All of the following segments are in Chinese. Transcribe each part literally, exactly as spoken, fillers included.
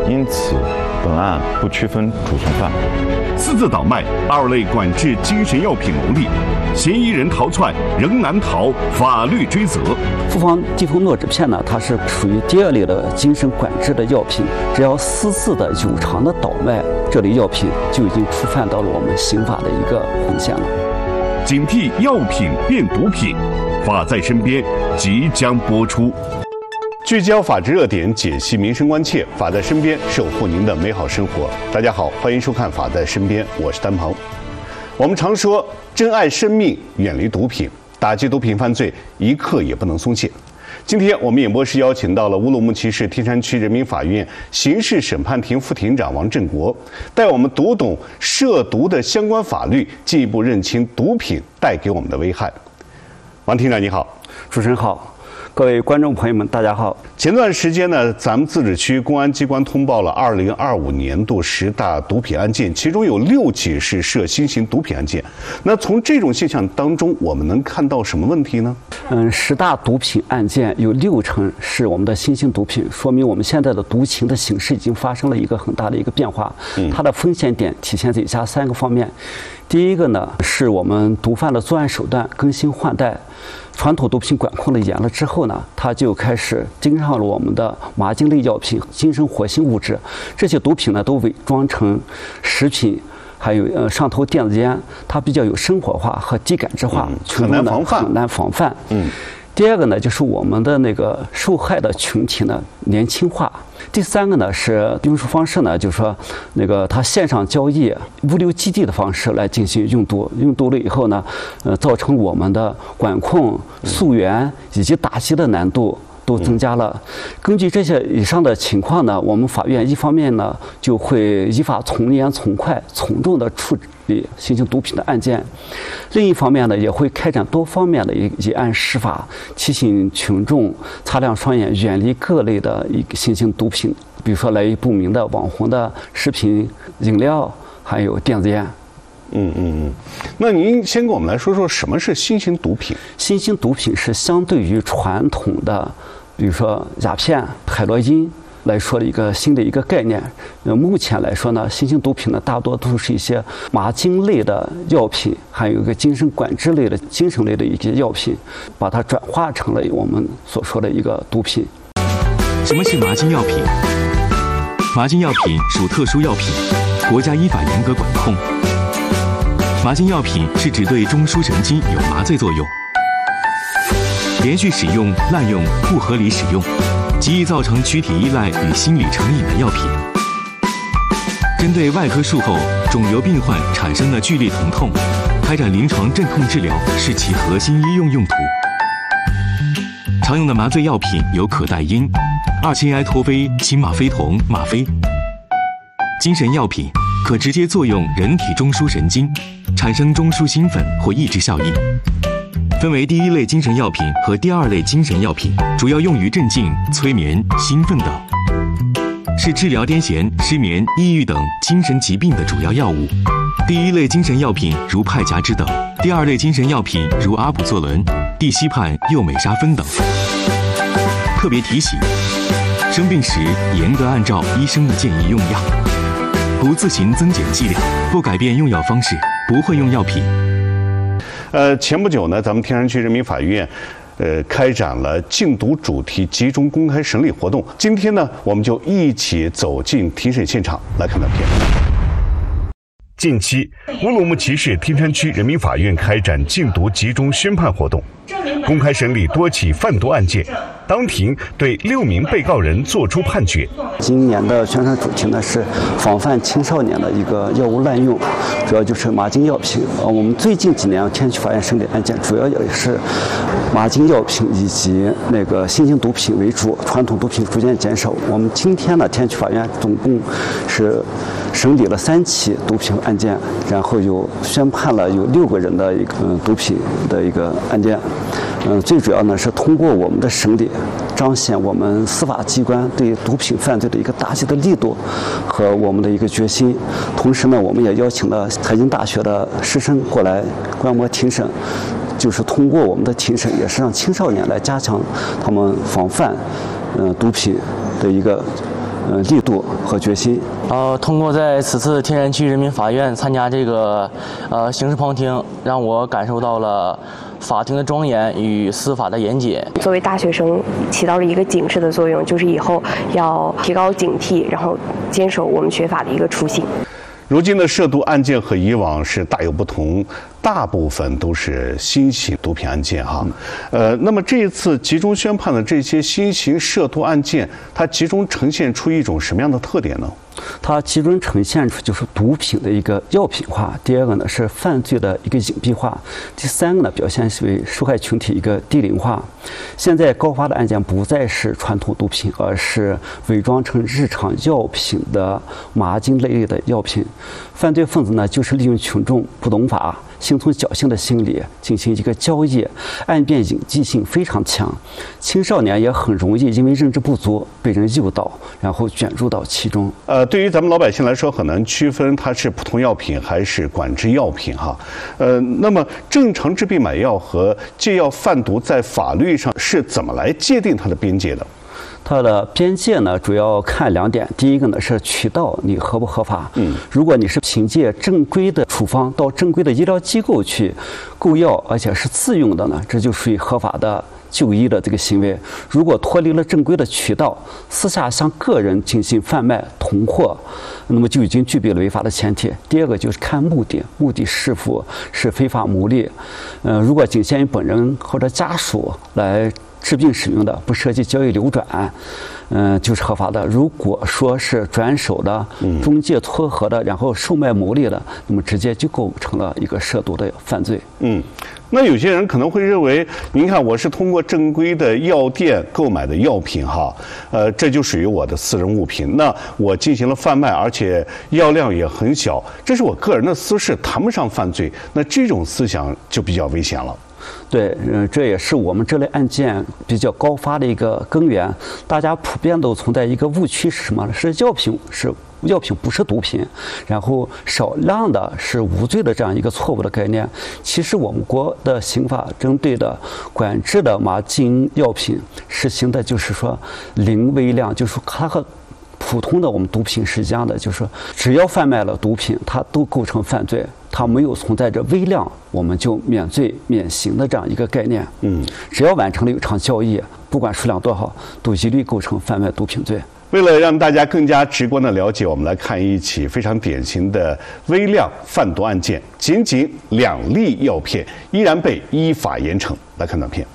因此本案不区分主从犯。 私自倒卖二类管制精神药品牟利，嫌疑人逃窜仍难逃法律追责。 复方地风诺酯片呢，它是属于第二类的精神管制的药品，只要私自的有偿的倒卖这类药品，就已经触犯到了我们刑法的一个红线了。 警惕药品变毒品，法在身边即将播出。 聚焦法治热点，解析民生关切，法在身边，守护您的美好生活。大家好，欢迎收看《法在身边》，我是丹鹏。我们常说，珍爱生命，远离毒品，打击毒品犯罪，一刻也不能松懈。今天我们演播室邀请到了乌鲁木齐市天山区人民法院刑事审判庭副庭长王振国，带我们读懂涉毒的相关法律，进一步认清毒品带给我们的危害。王庭长你好。 主持人好，各位观众朋友们大家好。 前段时间呢，咱们自治区公安机关通报了二零二五年度十大毒品案件，其中有六起是涉新型毒品案件。那从这种现象当中，我们能看到什么问题呢？ 嗯，十大毒品案件有六成是我们的新型毒品，说明我们现在的毒情的形势已经发生了一个很大的一个变化。嗯，它的风险点体现在以下三个方面。第一个呢，是我们毒贩的作案手段更新换代，传统毒品管控的严了之后呢，它就开始盯上了我们的麻精类药品、精神活性物质，这些毒品呢都伪装成食品，还有呃上头电子烟，它比较有生活化和低感知化， 嗯、很难防范， 很难防范。 嗯。 第二个呢，就是我们的那个受害的群体呢年轻化。第三个呢是运输方式呢，就是说那个它线上交易、物流基地的方式来进行用毒，用毒了以后呢，呃，造成我们的管控、溯源以及打击的难度都增加了。根据这些以上的情况呢，我们法院一方面呢就会依法从严从快从重的处理新型毒品的案件，另一方面呢也会开展多方面的一一案释法，提醒群众擦亮双眼，远离各类的一个新型毒品，比如说来历不明的网红的食品、饮料，还有电子烟。 嗯嗯嗯，那您先跟我们来说说什么是新型毒品？ 新型毒品是相对于传统的，比如说鸦片、海洛因来说的一个新的一个概念。呃，目前来说呢，新型毒品呢大多都是一些麻精类的药品，还有一个精神管制类的精神类的一些药品，把它转化成了我们所说的一个毒品。 什么是麻精药品？麻精药品属特殊药品，国家依法严格管控。麻精药品是指对中枢神经有麻醉作用，连续使用、滥用、不合理使用，极易造成躯体依赖与心理成瘾的药品。针对外科术后肿瘤病患产生的剧烈疼痛，开展临床镇痛治疗是其核心医用用途。常用的麻醉药品有可待因、二氢埃托非、氢吗非酮、吗啡。精神药品可直接作用人体中枢神经，产生中枢兴奋或抑制效应。分为第一类精神药品和第二类精神药品，主要用于镇静、催眠、兴奋等，是治疗癫痫、失眠、抑郁等精神疾病的主要药物。第一类精神药品如派甲酯等，第二类精神药品如阿普唑仑、地西泮、右美沙芬等。特别提醒：生病时严格按照医生的建议用药，不自行增减剂量，不改变用药方式，不会用药品。 呃，前不久呢，咱们天山区人民法院，呃，开展了禁毒主题集中公开审理活动。今天呢，我们就一起走进庭审现场，来看短片。 近期，乌鲁木齐市天山区人民法院开展禁毒集中宣判活动，公开审理多起贩毒案件。当庭对六名被告人作出判决。 今年的宣传主题呢是防范青少年的一个药物滥用，主要就是麻精药品。呃，我们最近几年天区法院审理案件，主要也是麻精药品以及那个新型毒品为主，传统毒品逐渐减少。我们今天呢，天区法院总共是审理了三起毒品案件，然后有宣判了有六个人的一个、呃、毒品的一个案件。嗯、呃，最主要呢是通过我们的审理，彰显我们司法机关对毒品犯罪的一个打击的力度和我们的一个决心。同时呢，我们也邀请了财经大学的师生过来观摩庭审，就是通过我们的庭审，也是让青少年来加强他们防范，呃，毒品的一个呃力度和决心。 呃，通过在此次天山区人民法院参加这个呃刑事旁听，让我感受到了法庭的庄严与司法的严谨。 作为大学生，起到了一个警示的作用，就是以后要提高警惕，然后坚守我们学法的一个初心。 如今的涉毒案件和以往是大有不同，大部分都是新型毒品案件哈。呃，那么这一次集中宣判的这些新型涉毒案件，它集中呈现出一种什么样的特点呢？ 它集中呈现出就是毒品的一个药品化，第二个呢是犯罪的一个隐蔽化，第三个呢表现为受害群体一个低龄化。现在高发的案件不再是传统毒品，而是伪装成日常药品的麻精类的药品。犯罪分子呢就是利用群众不懂法、心存侥幸的心理进行一个交易，案件隐蔽性非常强，青少年也很容易因为认知不足被人诱导，然后卷入到其中。 呃，对于咱们老百姓来说，很难区分它是普通药品还是管制药品哈。呃，那么正常治病买药和戒药贩毒在法律上是怎么来界定它的边界的？ 它的边界呢，主要看两点。第一个呢是渠道你合不合法。 嗯， 如果你是凭借正规的处方到正规的医疗机构去购药，而且是自用的呢，这就属于合法的就医的这个行为。如果脱离了正规的渠道，私下向个人进行贩卖同货，那么就已经具备了违法的前提。第二个就是看目的，目的是否是非法牟利。呃，如果仅限于本人或者家属来治病使用的，不涉及交易流转，嗯、呃，就是合法的。如果说是转手的、中介撮合的，然后售卖牟利的，那么直接就构成了一个涉毒的犯罪。 嗯，那有些人可能会认为，您看我是通过正规的药店购买的药品哈，呃，这就属于我的私人物品。那我进行了贩卖，而且药量也很小，这是我个人的私事，谈不上犯罪。那这种思想就比较危险了。 对，嗯，这也是我们这类案件比较高发的一个根源。大家普遍都存在一个误区是什么呢？是药品是药品不是毒品，然后少量的是无罪的这样一个错误的概念。其实我们国的刑法针对的管制的麻精药品实行的就是说零微量，就是说它和普通的我们毒品是一样的，就是说只要贩卖了毒品，它都构成犯罪，它没有存在着微量我们就免罪免刑的这样一个概念。 嗯， 只要完成了有偿交易，不管数量多少，都一律构成贩卖毒品罪。 为了让大家更加直观的了解，我们来看一起非常典型的微量贩毒案件，仅仅两粒药片依然被依法严惩。来看短片。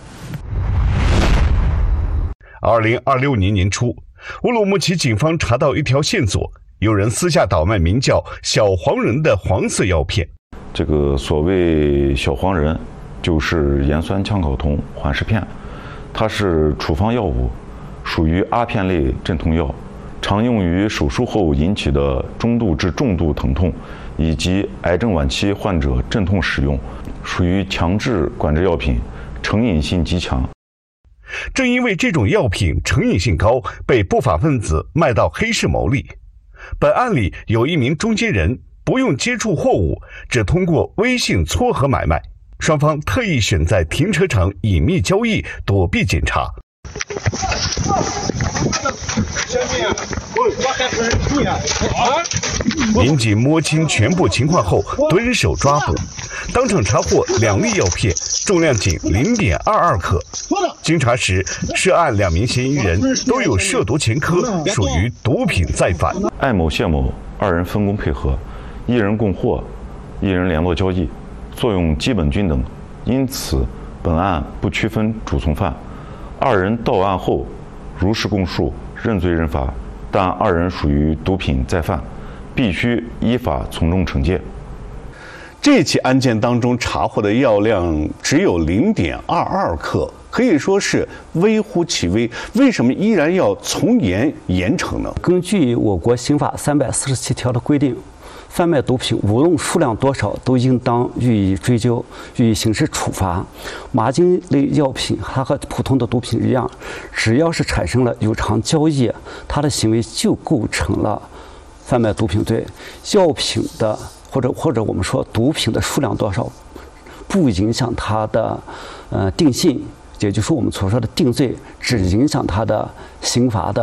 二零二六年年初，乌鲁木齐警方查到一条线索，有人私下倒卖名叫小黄人的黄色药片。 这个所谓小黄人，就是盐酸羟口酮缓释片，它是处方药物，属于阿片类镇痛药，常用于手术后引起的中度至重度疼痛，以及癌症晚期患者镇痛使用，属于强制管制药品，成瘾性极强。 正因为这种药品成瘾性高，被不法分子卖到黑市牟利。本案里有一名中间人，不用接触货物，只通过微信撮合买卖，双方特意选在停车场隐秘交易，躲避检查。民警摸清全部情况后，蹲手抓捕，当场查获两粒药片，重量仅零点二二克。经查实，涉案两名嫌疑人都有涉毒前科，属于毒品再犯。 艾某、谢某二人分工配合，一人供货，一人联络交易，作用基本均等，因此本案不区分主从犯。二人到案后如实供述，认罪认罚，但二人属于毒品再犯，必须依法从重惩戒。 这起案件当中查获的药量只有零点二二克，可以说是微乎其微。为什么依然要从严严惩呢？ 根据我国刑法三百四十七条的规定，贩卖毒品无论数量多少，都应当予以追究，予以刑事处罚。麻精类药品它和普通的毒品一样，只要是产生了有偿交易，它的行为就构成了贩卖毒品罪。药品的或者或者我们说毒品的数量多少，不影响它的呃定性，也就是我们所说的定罪，只影响它的刑罚的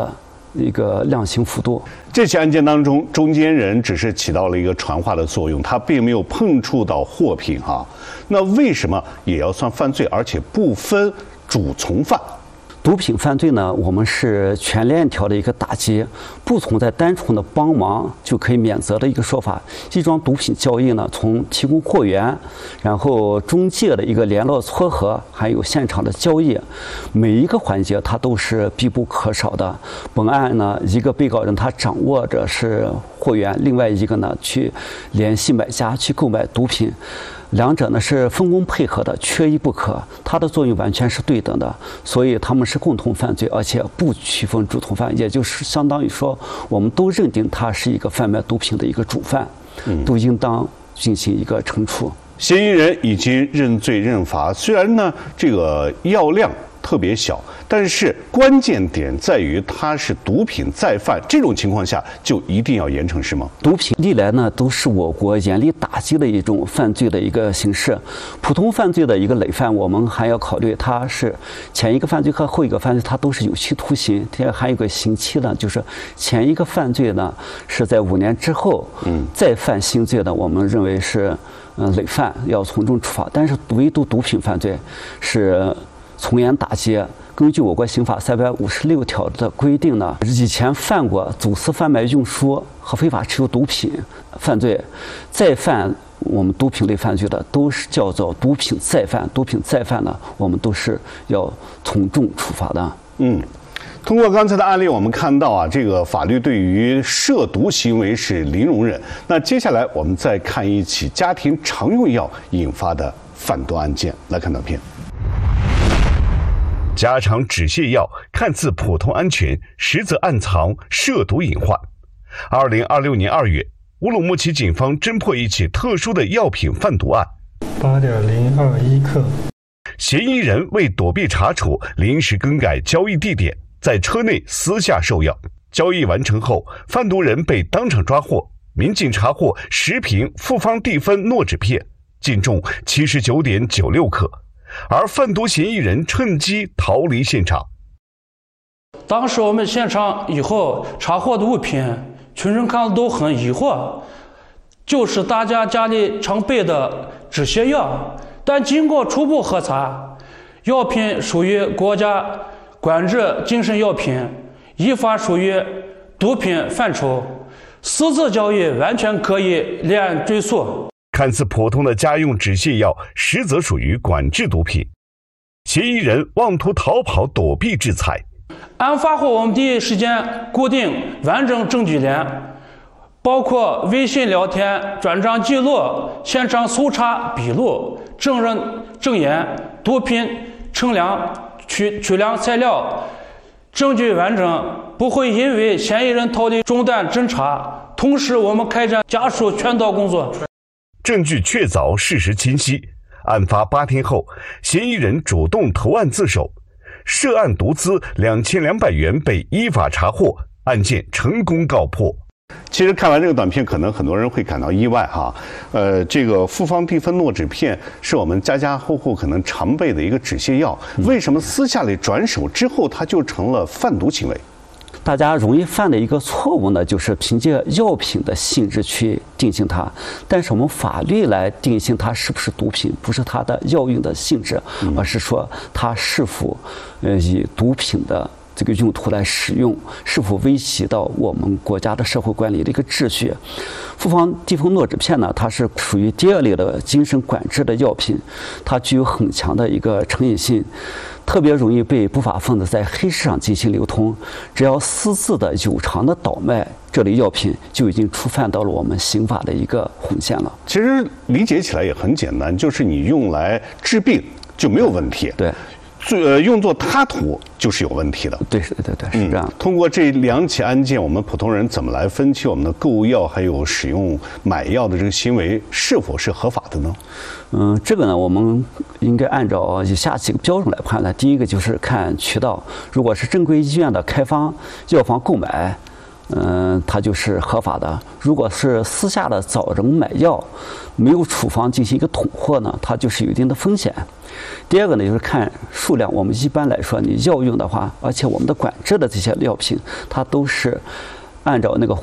一个量刑幅度。 这起案件当中，中间人只是起到了一个传话的作用，他并没有碰触到货品啊。那为什么也要算犯罪，而且不分主从犯？ 毒品犯罪呢，我们是全链条的一个打击，不存在单纯的帮忙就可以免责的一个说法。一桩毒品交易呢，从提供货源，然后中介的一个联络撮合，还有现场的交易，每一个环节它都是必不可少的。本案呢，一个被告人他掌握着是货源，另外一个呢去联系买家去购买毒品。两者呢是分工配合的，缺一不可，它的作用完全是对等的，所以他们是共同犯罪，而且不区分主从犯，也就是相当于说，我们都认定他是一个贩卖毒品的一个主犯，嗯、都应当进行一个惩处。 嫌疑人已经认罪认罚，虽然呢这个药量特别小，但是关键点在于它是毒品再犯，这种情况下就一定要严惩是吗？ 毒品历来呢都是我国严厉打击的一种犯罪的一个形式。普通犯罪的一个累犯，我们还要考虑它是前一个犯罪和后一个犯罪，它都是有期徒刑，它还有个刑期呢，就是前一个犯罪呢是在五年之后，嗯，再犯新罪的，我们认为是嗯累犯，要从重处罚。但是唯独毒品犯罪是从严打击。根据我国刑法三百五十六条的规定呢，以前犯过走私、贩卖、运输和非法持有毒品犯罪，再犯我们毒品类犯罪的，都是叫做毒品再犯。毒品再犯呢，我们都是要从重处罚的。 嗯。通过刚才的案例，我们看到啊，这个法律对于涉毒行为是零容忍。那接下来我们再看一起家庭常用药引发的贩毒案件，来看短片。 家常止泻药看似普通安全，实则暗藏涉毒隐患。二零二六年二月，乌鲁木齐警方侦破一起特殊的药品贩毒案， 八点零二一克。 嫌疑人为躲避查处，临时更改交易地点，在车内私下售药。交易完成后，贩毒人被当场抓获。民警查获十瓶复方地酚诺酯片，净重七十九点九六克。而贩毒嫌疑人趁机逃离现场。 当时我们现场以后查获的物品，群众看了都很疑惑，就是大家家里常备的止泻药，但经过初步核查，药品属于国家管制精神药品，依法属于毒品范畴，私自交易完全可以立案追诉。 看似普通的家用止泻药，实则属于管制毒品。嫌疑人妄图逃跑躲避制裁。 案发后，我们第一时间固定完整证据链，包括微信聊天、转账记录、现场搜查笔录、证人证言、毒品称量、取取量材料，证据完整，不会因为嫌疑人逃离中断侦查。同时，我们开展家属劝导工作。 证据确凿，事实清晰。案发八天后，嫌疑人主动投案自首，涉案毒资两千两百元被依法查获，案件成功告破。 其实看完这个短片，可能很多人会感到意外哈。呃，这个复方地酚诺酯片是我们家家户户可能常备的一个止泻药，为什么私下里转手之后，它就成了贩毒行为？ 大家容易犯的一个错误呢，就是凭借药品的性质去定性它，但是我们法律来定性它是不是毒品，不是它的药用的性质，而是说它是否呃以毒品的这个用途来使用，是否威胁到我们国家的社会管理的一个秩序。复方地酚诺酯片呢，它是属于第二类的精神管制的药品，它具有很强的一个成瘾性，特别容易被不法分子在黑市上进行流通。只要私自的有偿的倒卖这类药品，就已经触犯到了我们刑法的一个红线了。 其实理解起来也很简单，就是你用来治病就没有问题。 对。 呃，用作他途就是有问题的。 对，是，对对，是这样、嗯。 通过这两起案件，我们普通人怎么来分析我们的购物药还有使用买药的这个行为是否是合法的呢？ 嗯，这个呢，我们应该按照以下几个标准来判断。第一个就是看渠道，如果是正规医院的开方、药房购买， 嗯，它就是合法的。如果是私下的找人买药，没有处方进行一个统货呢，它就是有一定的风险。第二个呢，就是看数量。我们一般来说，你药用的话，而且我们的管制的这些药品，它都是按照那个